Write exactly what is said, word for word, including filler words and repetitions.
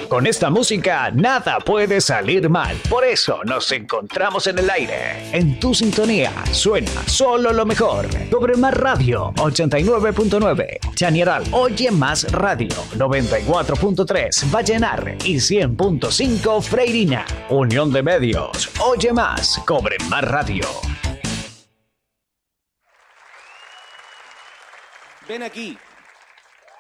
Con esta música nada puede salir mal. Por eso nos encontramos en el aire. En tu sintonía suena solo lo mejor. Cobre Más Radio ochenta y nueve punto nueve. Chañaral Oye Más Radio noventa y cuatro punto tres. Vallenar y cien punto cinco Freirina. Unión de Medios. Oye Más. Cobre Más Radio. Ven aquí.